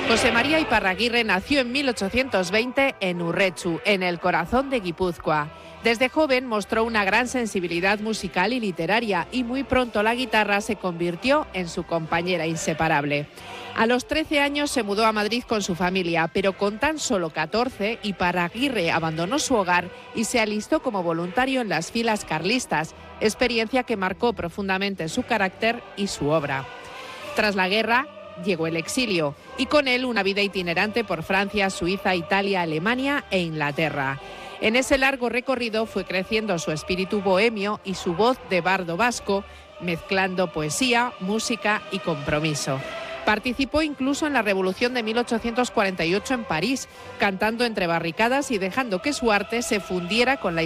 José María Iparraguirre nació en 1820 en Urretxu, en el corazón de Guipúzcoa. Desde joven mostró una gran sensibilidad musical y literaria y muy pronto la guitarra se convirtió en su compañera inseparable. A los 13 años se mudó a Madrid con su familia, pero con tan solo 14 Iparraguirre abandonó su hogar y se alistó como voluntario en las filas carlistas, experiencia que marcó profundamente su carácter y su obra. Tras la guerra, llegó el exilio y con él una vida itinerante por Francia, Suiza, Italia, Alemania e Inglaterra. En ese largo recorrido fue creciendo su espíritu bohemio y su voz de bardo vasco, mezclando poesía, música y compromiso. Participó incluso en la Revolución de 1848 en París, cantando entre barricadas y dejando que su arte se fundiera con la